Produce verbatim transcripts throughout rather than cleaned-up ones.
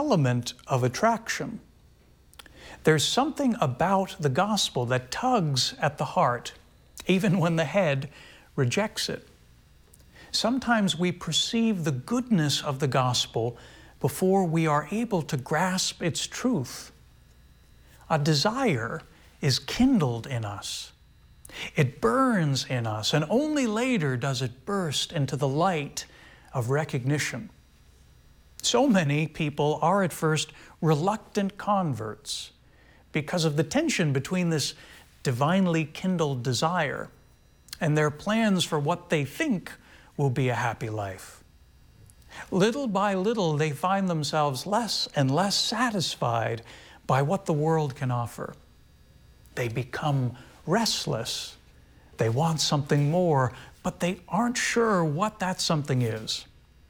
element of attraction. There's something about the gospel that tugs at the heart, even when the head rejects it. Sometimes we perceive the goodness of the gospel before we are able to grasp its truth. A desire is kindled in us. It burns in us, and only later does it burst into the light of recognition. So many people are at first reluctant converts because of the tension between this divinely kindled desire and their plans for what they think will be a happy life. Little by little, they find themselves less and less satisfied by what the world can offer. They become restless. They want something more, but they aren't sure what that something is.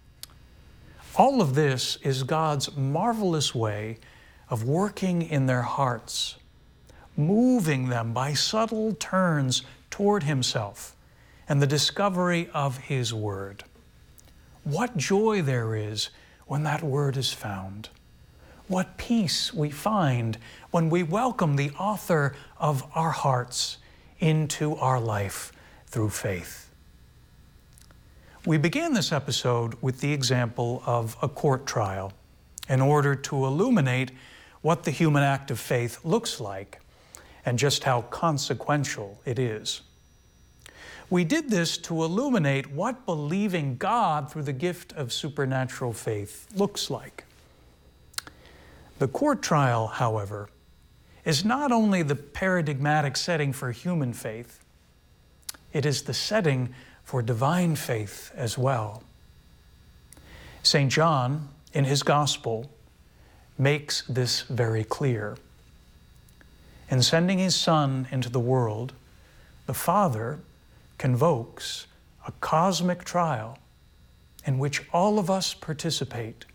All of this is God's marvelous way of working in their hearts, moving them by subtle turns toward Himself and the discovery of His Word. What joy there is when that Word is found. What peace we find when we welcome the author of our hearts into our life through faith. We began this episode with the example of a court trial in order to illuminate what the human act of faith looks like and just how consequential it is. We did this to illuminate what believing God through the gift of supernatural faith looks like. The court trial, however, is not only the paradigmatic setting for human faith, it is the setting for divine faith as well. Saint John, in his Gospel, makes this very clear. In sending his Son into the world, the Father convokes a cosmic trial in which all of us participate.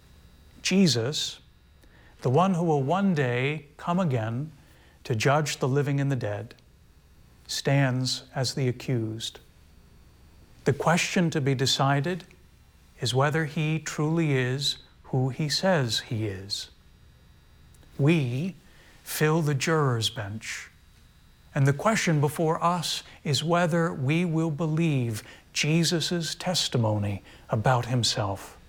Jesus, the one who will one day come again to judge the living and the dead, stands as the accused. The question to be decided is whether he truly is who he says he is. We fill the juror's bench, and the question before us is whether we will believe Jesus' testimony about Himself.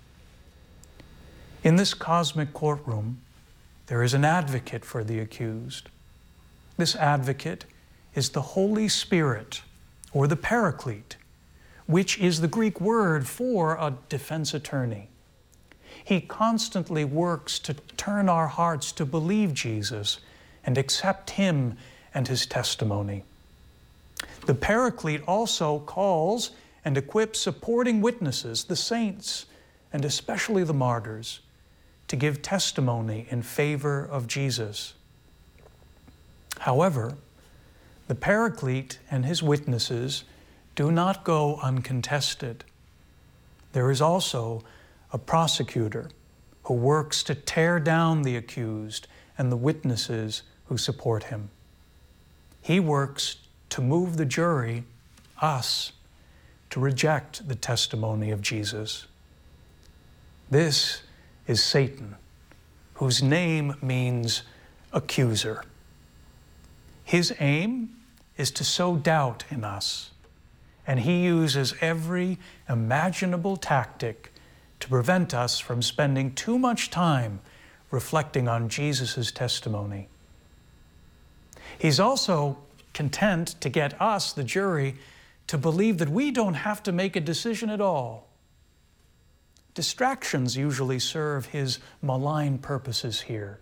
In this cosmic courtroom, there is an advocate for the accused. This advocate is the Holy Spirit, or the Paraclete, which is the Greek word for a defense attorney. He constantly works to turn our hearts to believe Jesus and accept Him and His testimony. The Paraclete also calls and equips supporting witnesses, the saints, and especially the martyrs, to give testimony in favor of Jesus. However, the Paraclete and his witnesses do not go uncontested. There is also a prosecutor who works to tear down the accused and the witnesses who support him. He works to move the jury, us, to reject the testimony of Jesus. This is Satan, whose name means accuser. His aim is to sow doubt in us, and he uses every imaginable tactic to prevent us from spending too much time reflecting on Jesus' testimony. He's also content to get us, the jury, to believe that we don't have to make a decision at all. Distractions usually serve his malign purposes here.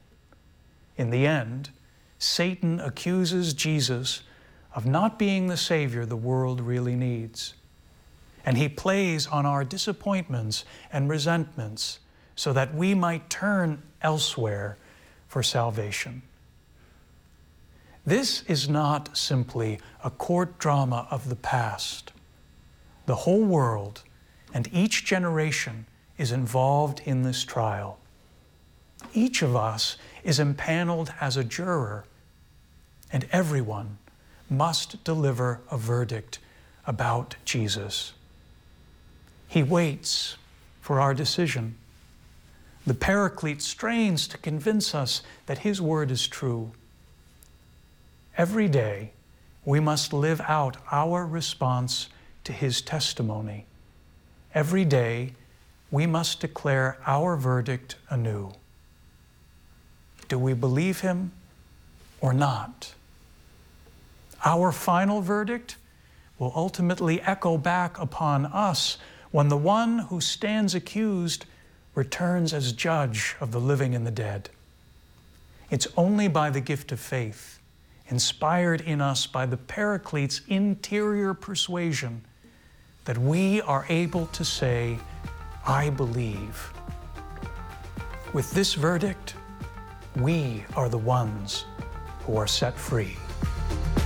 In the end, Satan accuses Jesus of not being the Savior the world really needs. And he plays on our disappointments and resentments so that we might turn elsewhere for salvation. This is not simply a court drama of the past. The whole world and each generation is involved in this trial. Each of us is impaneled as a juror, and everyone must deliver a verdict about Jesus. He waits for our decision. The Paraclete strains to convince us that His word is true. Every day, we must live out our response to His testimony. Every day, we must declare our verdict anew. Do we believe Him or not? Our final verdict will ultimately echo back upon us when the one who stands accused returns as judge of the living and the dead. It's only by the gift of faith, inspired in us by the Paraclete's interior persuasion, that we are able to say, I believe. With this verdict, we are the ones who are set free.